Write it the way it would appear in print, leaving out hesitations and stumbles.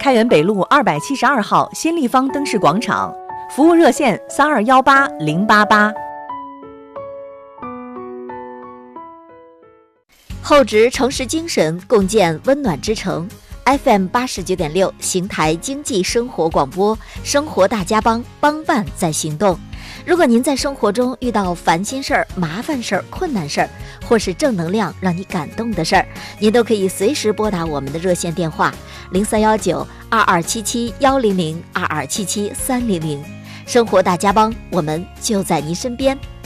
开元北路272号新立方灯饰广场，服务热线3218-088。 厚植诚实精神，共建温暖之城。FM 89.6邢台经济生活广播，生活大家帮，帮办在行动。如果您在生活中遇到烦心事儿、麻烦事儿、困难事儿，或是正能量让你感动的事儿，您都可以随时拨打我们的热线电话03192277-100，2277-300。生活大家帮，我们就在您身边。